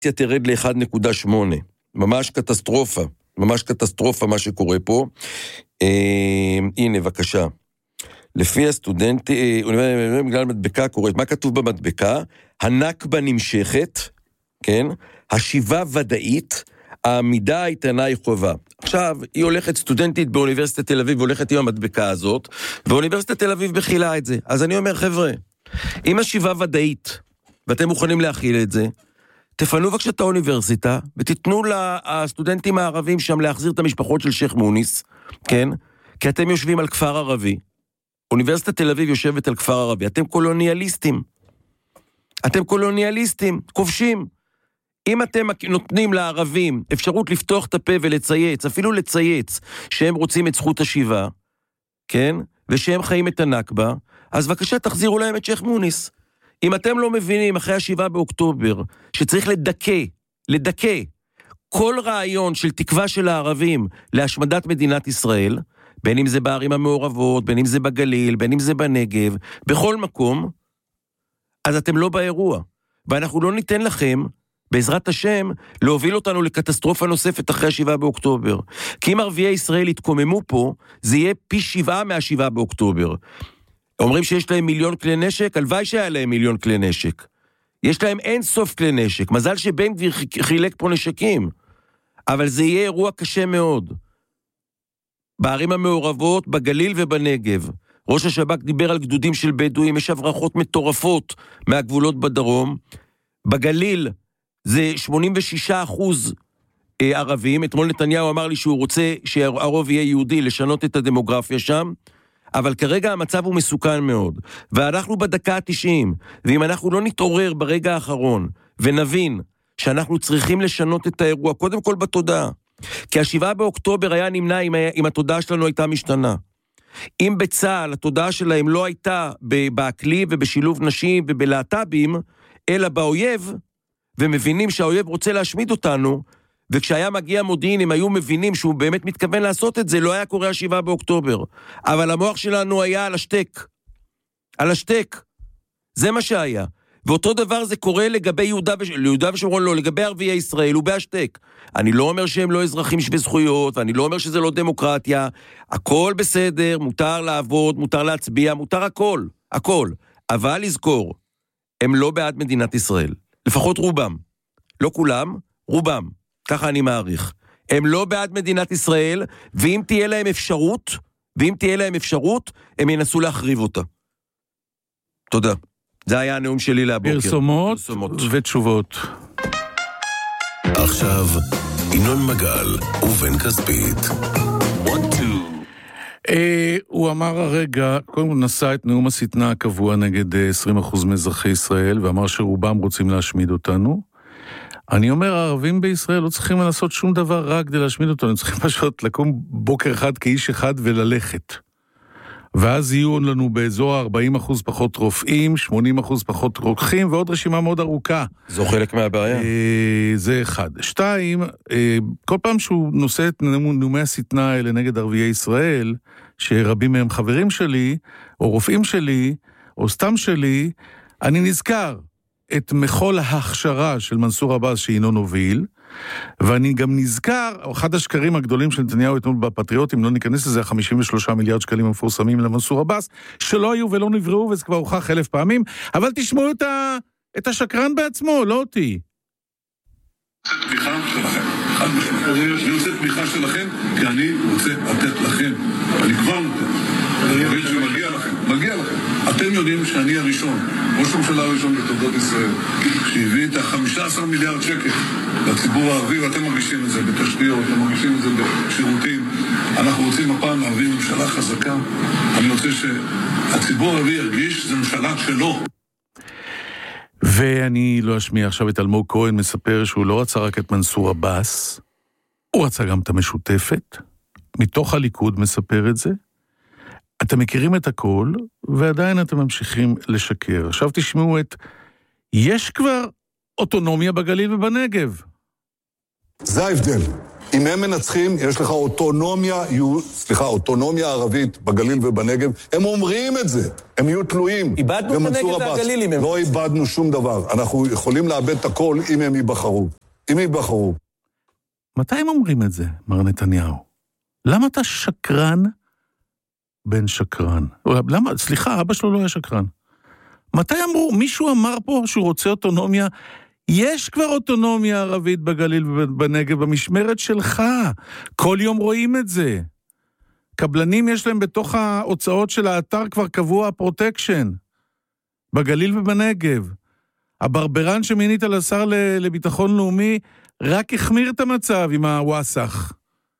תרד ל-1.8. ממש קטסטרופה. ממש קטסטרופה מה שקורה פה. הנה, בבקשה. לפי הסטודנטי, בגלל מדבקה קוראת, מה כתוב במדבקה? הנקבה נמשכת, כן? השיבה ודאית, העמידה האיתנה היא חובה. עכשיו, היא הולכת סטודנטית באוניברסיטת תל אביב, והולכת עם המדבקה הזאת, ואוניברסיטת תל אביב בכילה את זה. אז אני אומר, חבר'ה, אם השיבה ודאית, ואתם מוכנים להכיל את זה, תפנו בבקשה את האוניברסיטה, ותיתנו לסטודנטים הערבים שם להחזיר את המשפחות של שייח מוניס, כן? כי אתם יושבים על כפר ערבי. אוניברסיטת תל אביב יושבת על כפר ערבי. אתם קולוניאליסטים. אתם קולוניאליסטים, כובשים. אם אתם נותנים לערבים אפשרות לפתוח את הפה ולצייץ, אפילו לצייץ, שהם רוצים את זכות השיבה, כן? ושהם חיים את הנקבה, אז בבקשה תחזירו להם את שייח מוניס. אם אתם לא מבינים אחרי 7 באוקטובר, שצריך לדכא כל רעיון של תקווה של הערבים להשמדת מדינת ישראל, בין אם זה בערים המעורבות, בין אם זה בגליל, בין אם זה בנגב, בכל מקום, אז אתם לא באירוע. ואנחנו לא ניתן לכם, בעזרת השם, להוביל אותנו לקטסטרופה נוספת אחרי 7 באוקטובר. כי אם ערביי ישראל יתקוממו פה, זה יהיה פי 7 מה-7 באוקטובר. אומרים שיש להם 1,000,000 כלי נשק, הלוואי שהיה להם 1,000,000 כלי נשק. יש להם אין סוף כלי נשק, מזל שבן גביר חילק פה נשקים. אבל זה יהיה אירוע קשה מאוד. בערים המעורבות, בגליל ובנגב. ראש השב"כ דיבר על גדודים של בדואים, יש הברחות מטורפות מהגבולות בדרום. בגליל זה 86% ערבים. אתמול נתניהו אמר לי שהוא רוצה שהרוב יהיה יהודי, לשנות את הדמוגרפיה שם. אבל כרגע המצב הוא מסוכן מאוד. ואנחנו בדקה ה-90, ואם אנחנו לא נתעורר ברגע האחרון, ונבין שאנחנו צריכים לשנות את האירוע, קודם כל בתודעה. כי 7 באוקטובר היה נמנע אם התודעה שלנו הייתה משתנה. אם בצה"ל התודעה שלהם לא הייתה באקלים ובשילוב נשים ובלהט"בים, אלא באויב, ומבינים שהאויב רוצה להשמיד אותנו, וכשהיה מגיע מודיעין, הם היו מבינים שהוא באמת מתכוון לעשות את זה, לא היה קורה 7 באוקטובר. אבל המוח שלנו היה על השתק. על השתק. זה מה שהיה. ואותו דבר זה קורה לגבי יהודה ושומרון, לא, לגבי ערביי ישראל, הוא בהשתק. אני לא אומר שהם לא אזרחים שווה זכויות, ואני לא אומר שזה לא דמוקרטיה. הכל בסדר, מותר לעבוד, מותר להצביע, מותר הכל, הכל. אבל לזכור, הם לא בעד מדינת ישראל. לפחות רובם. לא כולם, רובם. ככה אני מעריך. הם לא בעד מדינת ישראל, ואם תהיה להם אפשרות, הם ינסו להחריב אותה. תודה. זה היה הנאום שלי להבוקר. פרסומות ותשובות. עכשיו, ינון מגל ובן כספית. הוא אמר הרגע, קודם הוא נשא את נאום השטנה הקבוע נגד 20% מאזרחי ישראל, ואמר שרובם רוצים להשמיד אותנו. אני אומר, הערבים בישראל לא צריכים לעשות שום דבר רק כדי להשמיד אותנו, הם צריכים פשוט לקום בוקר אחד כאיש אחד וללכת. ואז יהיו לנו באזור 40% פחות רופאים, 80% פחות רוקחים, ועוד רשימה מאוד ארוכה. זו חלק מהבעיה. זה אחד. 2, כל פעם שהוא נושא את נאומי השטנה האלה נגד ערביי ישראל, שרבים מהם חברים שלי, או רופאים שלי, או סתם שלי, אני נזכר את מחול ההכשרה של מנסור עבאס שינון הוביל, ואני גם נזכר, אחד השקרים הגדולים של נתניהו אתמול בפטריוטים, לא ניכנס לזה, 53 מיליארד שקלים המפורסמים למנסור עבאס, שלא היו ולא נבראו, וזה כבר הוכח 1,000 פעמים, אבל תשמעו את השקרן בעצמו, לא אותי. תמיכה שלכם. אני רוצה תמיכה שלכם, כי אני רוצה לתת לכם. אני כבר נותן. אני מבין שמגיע לכם. מגיע לכם. אתם יודעים שאני הראשון, ראש הממשלה הראשון בתולדות ישראל, שהביא את 15 מיליארד שקל לציבור הערבי, ואתם מרגישים את זה בתשתיות, אתם מרגישים את זה בשירותים. אנחנו רוצים הפעם להביא ממשלה חזקה. אני רוצה שהציבור הערבי ירגיש שזה ממשלה שלו. ואני לא אשמיע עכשיו את אלמוג כהן מספר שהוא לא רצה רק את מנסור עבאס, הוא רצה גם את המשותפת, מתוך הליכוד מספר את זה. אתם מכירים את הכל, ועדיין אתם ממשיכים לשקר. עכשיו תשמעו יש כבר אוטונומיה בגליל ובנגב. זה ההבדל אם הם מנצחים, יש לך אוטונומיה ערבית בגליל ובנגב. הם אומרים את זה, הם יהיו תלויים. איבדנו את הנגב והגליל אם הם... לא איבדנו שום דבר. אנחנו יכולים לאבד את הכל אם הם ייבחרו. אם ייבחרו. מתי הם אומרים את זה, מר נתניהו? למה אתה שקרן בן שקרן? למה? סליחה, אבא שלו לא היה שקרן. מתי אמרו, מישהו אמר פה שהוא רוצה אוטונומיה? יש כבר אוטונומיה ערבית בגליל ובנגב במשמרת שלך. כל יום רואים את זה. קבלנים יש להם בתוך ההוצאות של האתר כבר קבוע פרוטקשן. בגליל ובנגב. הברברן שמינית לשר לביטחון לאומי רק החמיר את המצב עם הוואסח.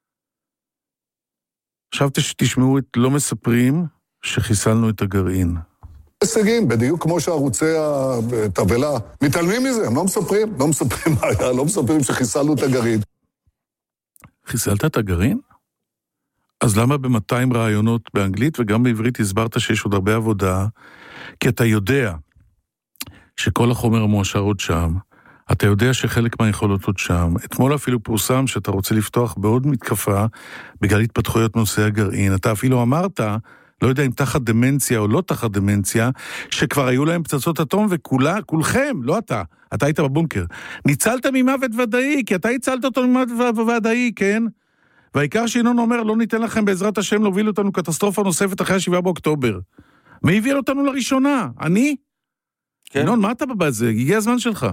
עכשיו תשמעו את לא מספרים שחיסלנו את הגרעין. הישגים, בדיוק כמו שערוצי התבלה, מתעלמים מזה, הם לא מספרים מה היה, לא מספרים שחיסלנו את הגרעין. חיסלת את הגרעין? אז למה ב-200 רעיונות באנגלית וגם בעברית הסברת שיש עוד הרבה עבודה? כי אתה יודע שכל החומר המואשר עוד שם, אתה יודע שחלק מהיכולות עוד שם, אתמול אפילו פורסם שאתה רוצה לפתוח בעוד מתקפה בגלל התפתחויות נושא הגרעין, אתה אפילו אמרת, לא יודע אם תחת דמנציה או לא תחת דמנציה, שכבר היו להם פצצות אטום וכולכם, לא אתה היית בבונקר, ניצלת ממוות ודאי, כי אתה הצלת אותו ממוות ודאי, כן? והעיקר שינון אומר, לא ניתן לכם בעזרת השם להוביל אותנו קטסטרופה נוספת אחרי 7 באוקטובר. מי הביא אותנו לראשונה? אני? כן. ינון, מה אתה בזה? הגיע הזמן שלך.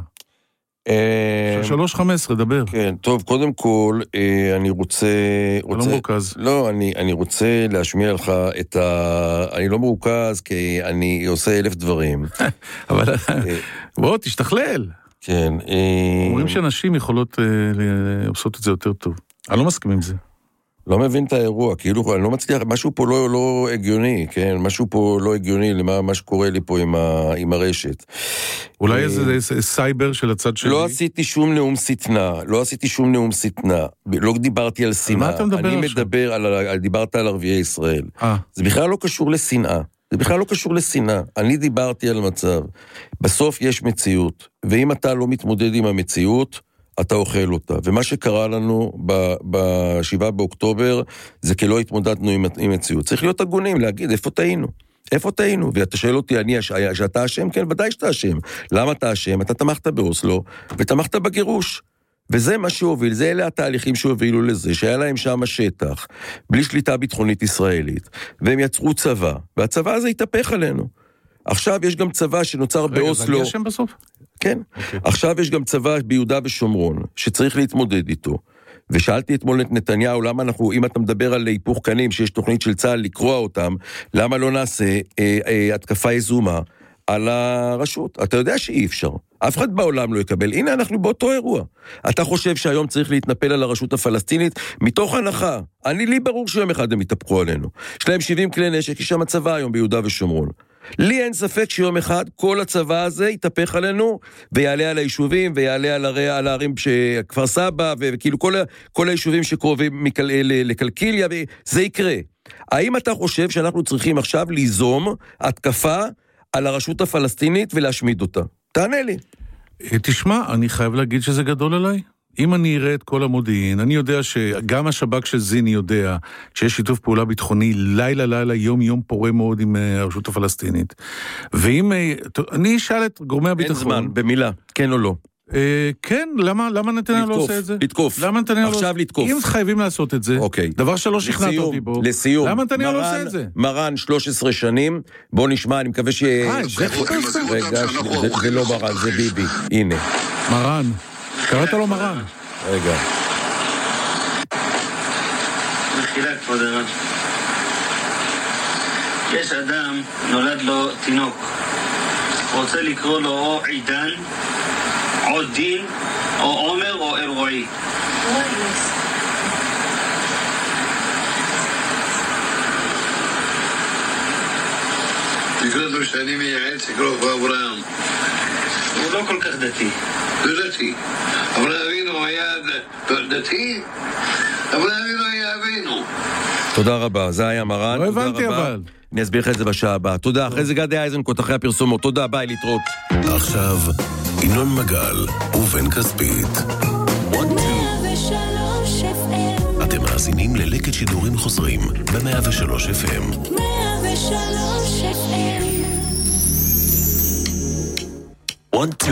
3:15, דבר. כן, טוב, קודם כל, אני רוצה... אתה לא מרוכז. לא, אני רוצה להשמיע לך את אני לא מרוכז, כי אני עושה 1000 דברים. אבל בוא, תשתכלל. כן. אומרים שאנשים יכולות לעשות את זה יותר טוב. אני לא מסכים עם זה. לא מבין את האירוע, כאילו, אני לא מצליח, משהו פה לא הגיוני, כן? משהו פה לא הגיוני למה שקורה לי פה עם הרשת. אולי איזה סייבר של הצד שלי? לא עשיתי שום נאום שטנה, לא דיברתי על שנאה. מה אתה מדבר עכשיו? דיברת על ערביי ישראל. זה בכלל לא קשור לשנאה. אני דיברתי על מצב. בסוף יש מציאות, ואם אתה לא מתמודד עם המציאות, אתה אוכל אותה. ומה שקרה לנו ב-7 באוקטובר, זה כי לא התמודדנו עם מציאות. צריך להיות הגונים, להגיד, איפה טעינו? ואתה שואל אותי, שאתה אשם? כן, ודאי שאתה אשם. למה אתה אשם? אתה תמכת באוסלו, ותמכת בגירוש. וזה מה שהוביל, זה אלה התהליכים שהובילו לזה, שהיה להם שם השטח, בלי שליטה ביטחונית ישראלית, והם יצרו צבא, והצבא הזה התהפך עלינו. עכשיו יש גם צבא שנוצר באוסלו. רגע, זה אני אשם בסוף? כן. עכשיו יש גם צבא ביהודה ושומרון, שצריך להתמודד איתו. ושאלתי אתמול את נתניהו, למה אם אתה מדבר על היפוך קנים, שיש תוכנית של צה"ל לקרוע אותם, למה לא נעשה התקפה יזומה על הרשות? אתה יודע שאי אפשר. אף אחד בעולם לא יקבל. הנה, אנחנו באותו אירוע. אתה חושב שהיום צריך להתנפל על הרשות הפלסטינית? מתוך הנחה. לי ברור שיום אחד הם יתהפכו עלינו. יש להם 70 כלי נשק, יש שם הצבא היום ביהודה ושומרון. לי אין ספק שיום אחד כל הצבא הזה יתהפך עלינו, ויעלה על היישובים, ויעלה על הערים כפר סבא, וכאילו כל היישובים שקרובים לקלקיליה, זה יקרה. האם אתה חושב שאנחנו צריכים עכשיו ליזום התקפה על הרשות הפלסטינית ולהשמיד אותה? תענה לי. תשמע, אני חייב להגיד שזה גדול עליי. אם אני אראה את כל המודיעין, אני יודע שגם השב"כ של זיני יודע שיש שיתוף פעולה ביטחוני לילה, יום פורה מאוד עם הרשות הפלסטינית. ואם, אני אשאל את גורמי הביטחון. אין זמן, במילה, כן או לא? כן, למה נתניהו לא עושה את זה? לתקוף. למה נתניהו עכשיו לתקוף. אם חייבים לעשות את זה, אוקיי. דבר שלא שכנעת אותי בו. לסיום. למה נתניהו לא עושה את זה? מרן 13 שנים, בוא נשמע, אני מקווה רגע, זה לא מרן, זה ביבי. הנה. מרן. קראת לו מרן. רגע. מחילה כבוד הרב. יש אדם, נולד לו תינוק. רוצה לקרוא לו או עידן, או דין, או עומר, או אלרועי. תקרא לו שאני מייעץ, תקרא לו אברהם. הוא לא כל כך דתי. לא דתי. אבל אבינו היה דתי, אבל אבינו היה אבינו. תודה רבה, זה היה מרן. לא הבנתי אבל. אני אסביר לך את זה בשעה הבאה. תודה, אחרי זה גדי איזנקוט, אחרי הפרסומות. תודה, ביי, להתראות. עכשיו, ינון מגל ובן כספית. 1, 2 אתם מאזינים ללקט שידורים חוזרים ב-103 FM. 103 FM. 1, 2